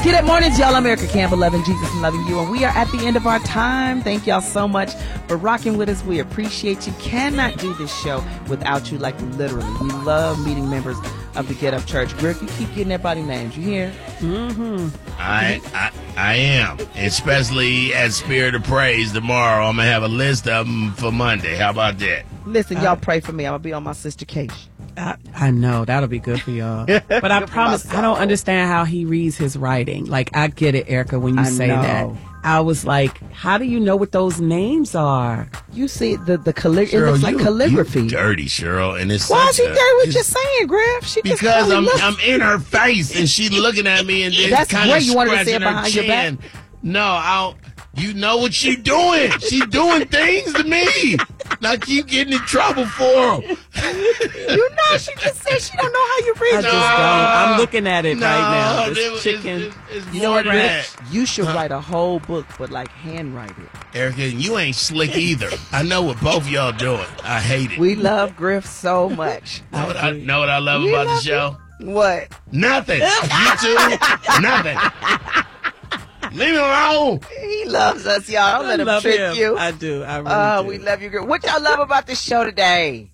Get Up Mornings, y'all. I'm Erica Campbell, loving Jesus and loving you. And we are at the end of our time. Thank y'all so much for rocking with us. We appreciate you. Cannot do this show without you, like literally. We love meeting members of the Get Up Church. Griff, you keep getting everybody names. You hear? Mm-hmm. I am. Especially at Spirit of Praise tomorrow. I'm going to have a list of them for Monday. How about that? Listen, y'all pray for me. I'm going to be on my sister Keish. I know that'll be good for y'all, but I promise I don't understand how he reads his writing. Like, I get it, Erica, when you say that. I was like, how do you know what those names are? You see the calligraphy. It looks like calligraphy. You dirty, Cheryl, and it's why is he dirty? We're just saying, Griff. Because I'm in her face and she looking at me and then kind of scratching her chin. No, you know what she doing? She doing things to me. Now keep getting in trouble for them. You know, she just said she don't know how you read. I just don't. I'm looking at it right now. This chicken. You know what, Rich? You should write a whole book, but like handwrite it. Erica, you ain't slick either. I know what both y'all doing. I hate it. We love Griff so much. Know what I love about the show? What? Nothing. You two, nothing. Leave me alone. He loves us, y'all. Don't let him trick you. I do. I really do. We love you, girl. What y'all love about this show today?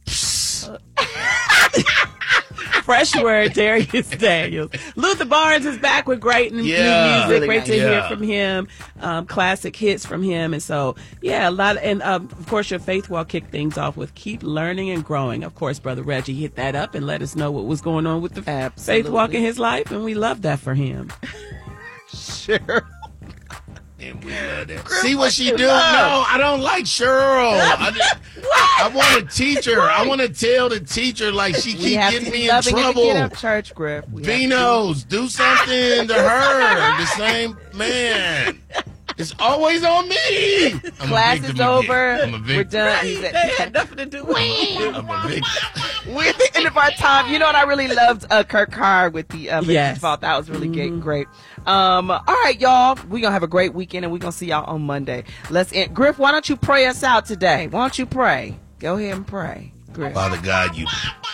Fresh word, Darius Daniels. Luther Barnes is back with great new music. Really great nice. to hear from him. Classic hits from him. And so, a lot. And of course, your Faith Walk kicked things off with Keep Learning and Growing. Of course, Brother Reggie hit that up and let us know what was going on with the Faith Walk in his life. And we love that for him. Sure. And we love that. See what she do? No, I don't like Cheryl. I want to teach her. I want to tell the teacher like she keep getting me in trouble. Get Up Church, Griff. Vinos, do something to her. The same man. It's always on me. Class is over. I'm a victim. We're done. They had nothing to do with it. I'm a victim. We're at the end of our time. You know what? I really loved Kirk Carr with the fault. That was really great. All right, y'all. We're going to have a great weekend, and we're going to see y'all on Monday. Let's end. Griff, why don't you pray us out today? Why don't you pray? Go ahead and pray. Griff. Father God, you...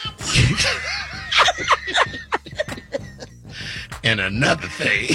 And another thing...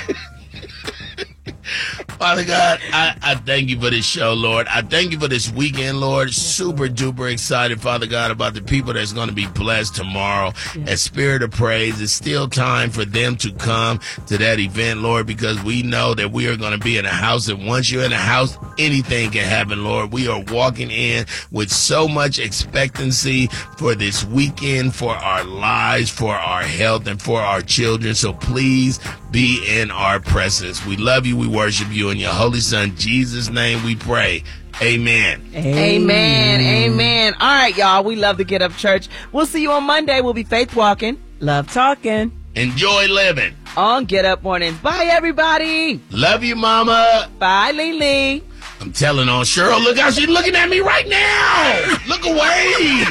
Father God, I thank you for this show, Lord. I thank you for this weekend, Lord. Super duper excited, Father God, about the people that's going to be blessed tomorrow at Spirit of Praise. It's still time for them to come to that event, Lord, because we know that we are going to be in a house, and once you're in a house, anything can happen, Lord. We are walking in with so much expectancy for this weekend, for our lives, for our health, and for our children. So please be in our presence. We love you. We worship you. In your holy son, Jesus' name we pray. Amen. Amen. Amen. All right, y'all. We love the Get Up Church. We'll see you on Monday. We'll be faith walking, love talking, enjoy living on Get Up Mornings. Bye, everybody. Love you, Mama. Bye, Lily. I'm telling on Cheryl. Look how she's looking at me right now. Look away.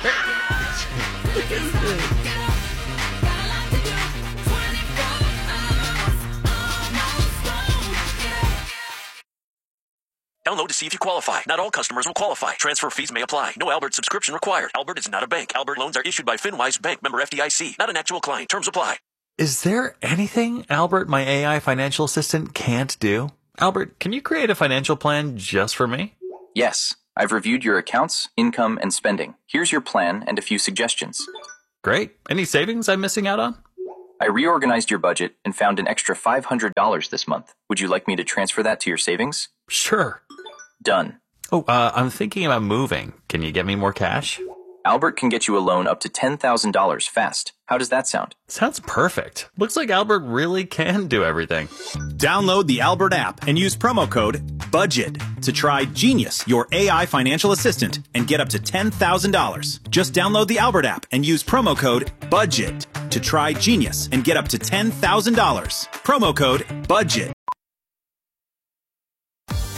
Download to see if you qualify. Not all customers will qualify. Transfer fees may apply. No Albert subscription required. Albert is not a bank. Albert loans are issued by FinWise Bank, member FDIC. Not an actual client. Terms apply. Is there anything Albert, my AI financial assistant, can't do? Albert, can you create a financial plan just for me? Yes. I've reviewed your accounts, income, and spending. Here's your plan and a few suggestions. Great. Any savings I'm missing out on? I reorganized your budget and found an extra $500 this month. Would you like me to transfer that to your savings? Sure. Done. Oh, I'm thinking about moving. Can you get me more cash? Albert can get you a loan up to $10,000 fast. How does that sound? Sounds perfect. Looks like Albert really can do everything. Download the Albert app and use promo code BUDGET to try Genius, your AI financial assistant, and get up to $10,000. Just download the Albert app and use promo code BUDGET to try Genius and get up to $10,000. Promo code BUDGET.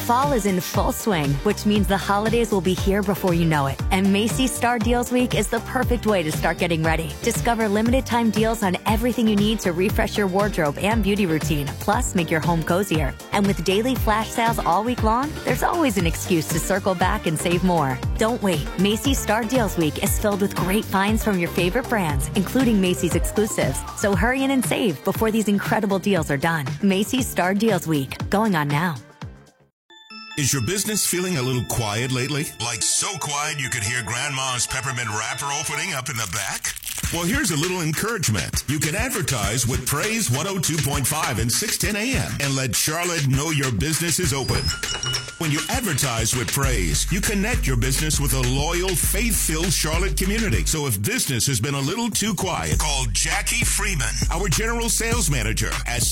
Fall is in full swing, which means the holidays will be here before you know it. And Macy's Star Deals Week is the perfect way to start getting ready. Discover limited time deals on everything you need to refresh your wardrobe and beauty routine, plus make your home cozier. And with daily flash sales all week long, there's always an excuse to circle back and save more. Don't wait. Macy's Star Deals Week is filled with great finds from your favorite brands, including Macy's exclusives. So hurry in and save before these incredible deals are done. Macy's Star Deals Week, going on now. Is your business feeling a little quiet lately? Like so quiet you could hear Grandma's peppermint wrapper opening up in the back? Well, here's a little encouragement. You can advertise with Praise 102.5 and 610 AM and let Charlotte know your business is open. When you advertise with Praise, you connect your business with a loyal, faith-filled Charlotte community. So if business has been a little too quiet, call Jackie Freeman, our general sales manager, at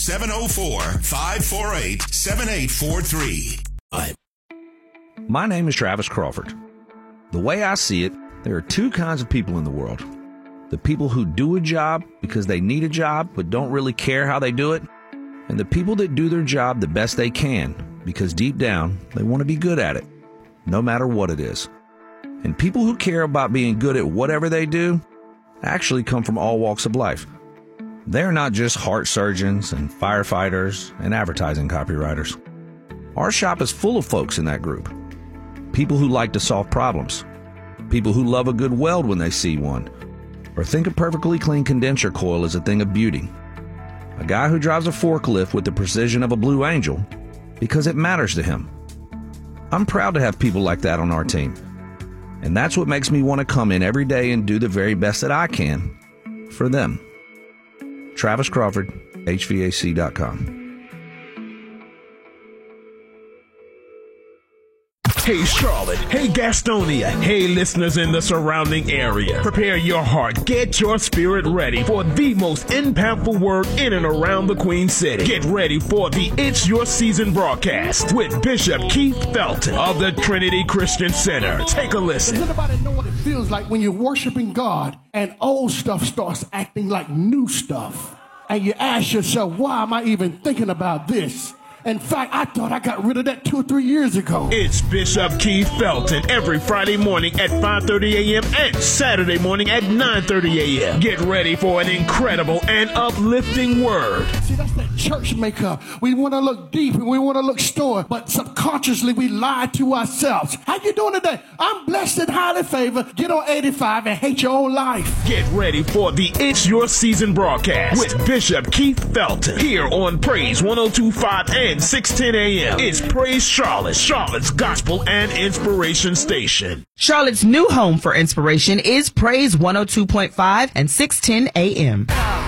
704-548-7843. My name is Travis Crawford. The way I see it, there are two kinds of people in the world. The people who do a job because they need a job but don't really care how they do it, and the people that do their job the best they can because deep down they want to be good at it, no matter what it is. And people who care about being good at whatever they do actually come from all walks of life. They're not just heart surgeons and firefighters and advertising copywriters. Our shop is full of folks in that group. People who like to solve problems. People who love a good weld when they see one. Or think a perfectly clean condenser coil is a thing of beauty. A guy who drives a forklift with the precision of a Blue Angel because it matters to him. I'm proud to have people like that on our team. And that's what makes me want to come in every day and do the very best that I can for them. Travis Crawford, HVAC.com. Hey Charlotte, hey Gastonia, hey listeners in the surrounding area. Prepare your heart, get your spirit ready for the most impactful word in and around the Queen City. Get ready for the It's Your Season broadcast with Bishop Keith Felton of the Trinity Christian Center. Take a listen. Does anybody know what it feels like when you're worshiping God and old stuff starts acting like new stuff? And you ask yourself, why am I even thinking about this? In fact, I thought I got rid of that 2 or 3 years ago. It's Bishop Keith Felton every Friday morning at 5:30 a.m. and Saturday morning at 9:30 a.m. Get ready for an incredible and uplifting word. See, that's that church makeup. We want to look deep and we want to look stoic, but subconsciously we lie to ourselves. How you doing today? I'm blessed and highly favored. Get on 85 and hate your own life. Get ready for the It's Your Season broadcast with Bishop Keith Felton here on Praise 102.5 and 610 a.m. It's Praise Charlotte, Charlotte's gospel and inspiration station. Charlotte's new home for inspiration is Praise 102.5 and 610 a.m.